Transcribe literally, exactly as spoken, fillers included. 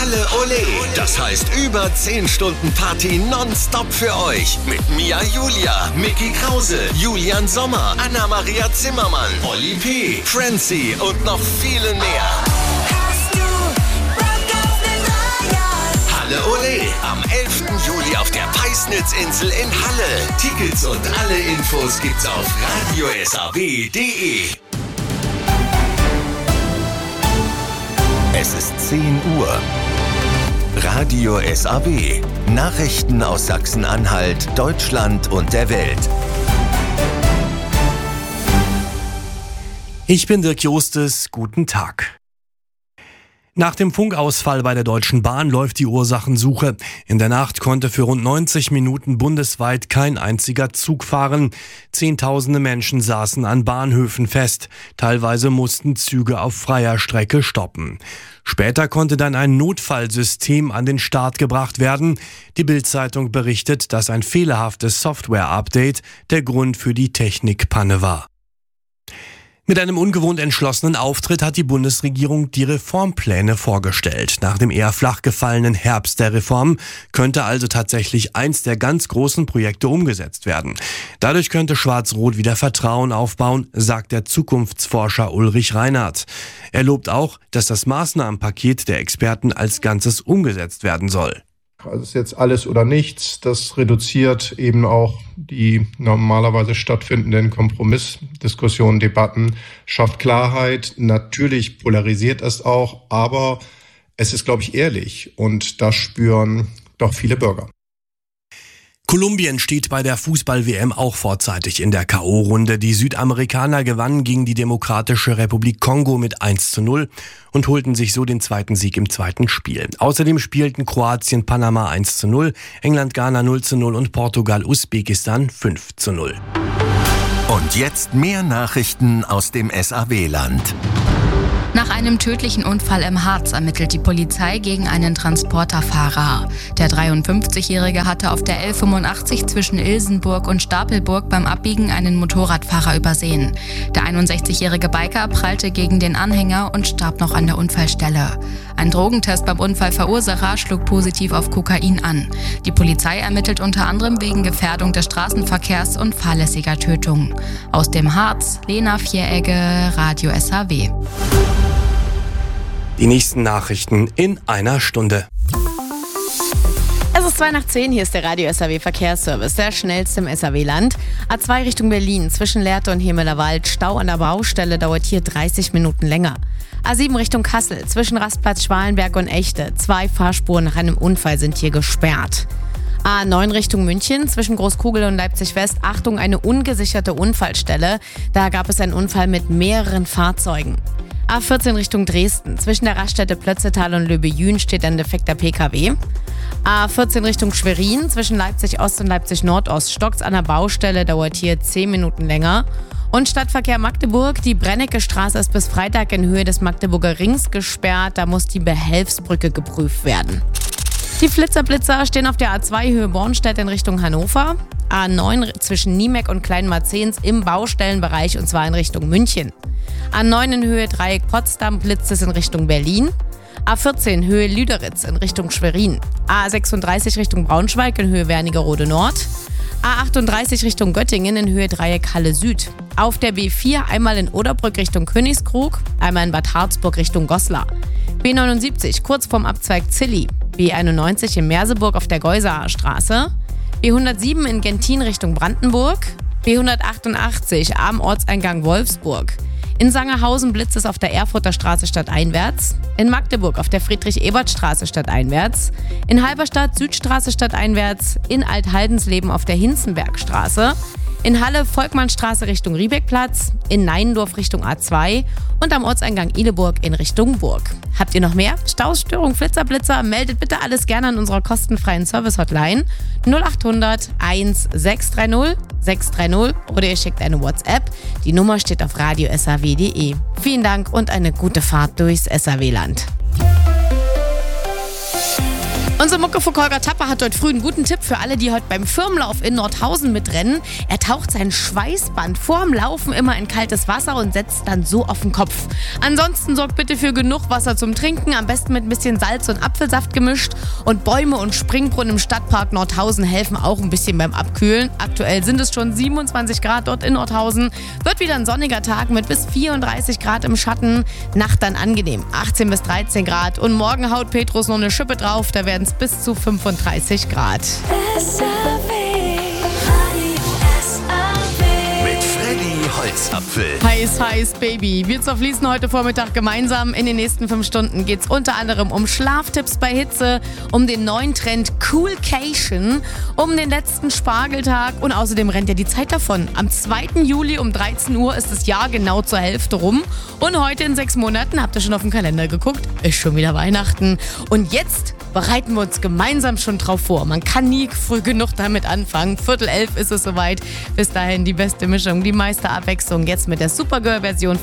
Halle Ole. Das heißt über zehn Stunden Party nonstop für euch. Mit Mia Julia, Micky Krause, Julian Sommer, Anna-Maria Zimmermann, Oli P., Francie und noch viele mehr. Halle Ole am elften Juli auf der Peisnitzinsel in Halle. Tickets und alle Infos gibt's auf radio s a w punkt d e. Es ist zehn Uhr. Radio S A W. Nachrichten aus Sachsen-Anhalt, Deutschland und der Welt. Ich bin Dirk Jostes. Guten Tag. Nach dem Funkausfall bei der Deutschen Bahn läuft die Ursachensuche. In der Nacht konnte für rund neunzig Minuten bundesweit kein einziger Zug fahren. Zehntausende Menschen saßen an Bahnhöfen fest. Teilweise mussten Züge auf freier Strecke stoppen. Später konnte dann ein Notfallsystem an den Start gebracht werden. Die Bild-Zeitung berichtet, dass ein fehlerhaftes Software-Update der Grund für die Technikpanne war. Mit einem ungewohnt entschlossenen Auftritt hat die Bundesregierung die Reformpläne vorgestellt. Nach dem eher flach gefallenen Herbst der Reform könnte also tatsächlich eins der ganz großen Projekte umgesetzt werden. Dadurch könnte Schwarz-Rot wieder Vertrauen aufbauen, sagt der Zukunftsforscher Ulrich Reinhardt. Er lobt auch, dass das Maßnahmenpaket der Experten als Ganzes umgesetzt werden soll. Also es ist jetzt alles oder nichts. Das reduziert eben auch die normalerweise stattfindenden Kompromissdiskussionen, Debatten, schafft Klarheit. Natürlich polarisiert es auch, aber es ist, glaube ich, ehrlich und das spüren doch viele Bürger. Kolumbien steht bei der Fußball-W M auch vorzeitig in der K O-Runde. Die Südamerikaner gewannen gegen die Demokratische Republik Kongo mit eins zu null und holten sich so den zweiten Sieg im zweiten Spiel. Außerdem spielten Kroatien Panama eins zu null, England Ghana null zu null und Portugal Usbekistan fünf zu null. Und jetzt mehr Nachrichten aus dem S A W-Land. Nach einem tödlichen Unfall im Harz ermittelt die Polizei gegen einen Transporterfahrer. Der dreiundfünfzigjährige hatte auf der L fünfundachtzig zwischen Ilsenburg und Stapelburg beim Abbiegen einen Motorradfahrer übersehen. Der einundsechzigjährige Biker prallte gegen den Anhänger und starb noch an der Unfallstelle. Ein Drogentest beim Unfallverursacher schlug positiv auf Kokain an. Die Polizei ermittelt unter anderem wegen Gefährdung des Straßenverkehrs und fahrlässiger Tötung. Aus dem Harz, Lena Vieregge, Radio S A W. Die nächsten Nachrichten in einer Stunde. Es ist zwei nach zehn, hier ist der Radio S A W Verkehrsservice, der schnellste im S A W-Land. A zwei Richtung Berlin, zwischen Lehrte und Hirmelerwald, Stau an der Baustelle, dauert hier dreißig Minuten länger. A sieben Richtung Kassel, zwischen Rastplatz Schwalenberg und Echte, zwei Fahrspuren nach einem Unfall sind hier gesperrt. A neun Richtung München, zwischen Großkugel und Leipzig-West, Achtung, eine ungesicherte Unfallstelle. Da gab es einen Unfall mit mehreren Fahrzeugen. A vierzehn Richtung Dresden, zwischen der Raststätte Plötzetal und Löbejün steht ein defekter P K W. A vierzehn Richtung Schwerin, zwischen Leipzig-Ost und Leipzig-Nordost stockt's an der Baustelle, dauert hier zehn Minuten länger. Und Stadtverkehr Magdeburg, die Brennecke-Straße ist bis Freitag in Höhe des Magdeburger Rings gesperrt, da muss die Behelfsbrücke geprüft werden. Die Flitzer-Blitzer stehen auf der A zwei Höhe Bornstedt in Richtung Hannover. A neun zwischen Niemeck und Kleinmarzens im Baustellenbereich und zwar in Richtung München. A neun in Höhe Dreieck Potsdam blitzt es in Richtung Berlin. A vierzehn Höhe Lüderitz in Richtung Schwerin. A sechsunddreißig Richtung Braunschweig in Höhe Wernigerode Nord. A achtunddreißig Richtung Göttingen in Höhe Dreieck Halle Süd. Auf der B vier einmal in Oderbrück Richtung Königskrug, einmal in Bad Harzburg Richtung Goslar. B neunundsiebzig kurz vorm Abzweig Zilli. B einundneunzig in Merseburg auf der Geuseraer Straße. B hundertsieben in Gentin Richtung Brandenburg. B hundertachtundachtzig am Ortseingang Wolfsburg. In Sangerhausen blitzt es auf der Erfurter Straße stadteinwärts. In Magdeburg auf der Friedrich-Ebert-Straße stadteinwärts. In Halberstadt Südstraße stadteinwärts. In Althaldensleben auf der Hinzenbergstraße. In Halle Volkmannstraße Richtung Riebeckplatz. In Neinendorf Richtung A zwei. Und am Ortseingang Ihleburg in Richtung Burg. Habt ihr noch mehr? Staus, Störung, Flitzer, Blitzer? Meldet bitte alles gerne an unserer kostenfreien Service-Hotline null achthundert eins sechs drei null sechs drei null oder ihr schickt eine WhatsApp. Die Nummer steht auf radio s a w punkt d e. Vielen Dank und eine gute Fahrt durchs S A W-Land. Unser Muckefuck Holger Tapper hat heute früh einen guten Tipp für alle, die heute beim Firmenlauf in Nordhausen mitrennen. Er taucht sein Schweißband vorm Laufen immer in kaltes Wasser und setzt dann so auf den Kopf. Ansonsten sorgt bitte für genug Wasser zum Trinken, am besten mit ein bisschen Salz und Apfelsaft gemischt. Und Bäume und Springbrunnen im Stadtpark Nordhausen helfen auch ein bisschen beim Abkühlen. Aktuell sind es schon siebenundzwanzig Grad dort in Nordhausen. Wird wieder ein sonniger Tag mit bis vierunddreißig Grad im Schatten. Nacht dann angenehm, achtzehn bis dreizehn Grad. Und morgen haut Petrus noch eine Schippe drauf, da werden es bis zu fünfunddreißig Grad. Mit Freddy Holzapfel. Heiß, heiß, Baby. Wir zerfließen heute Vormittag gemeinsam. In den nächsten fünf Stunden geht es unter anderem um Schlaftipps bei Hitze, um den neuen Trend Coolcation, um den letzten Spargeltag und außerdem rennt ja die Zeit davon. Am zweiten Juli um dreizehn Uhr ist das Jahr genau zur Hälfte rum. Und heute in sechs Monaten, habt ihr schon auf den Kalender geguckt, ist schon wieder Weihnachten. Und jetzt bereiten wir uns gemeinsam schon drauf vor. Man kann nie früh genug damit anfangen. Viertel elf ist es soweit. Bis dahin die beste Mischung, die meiste Abwechslung. Jetzt mit der Supergirl-Version von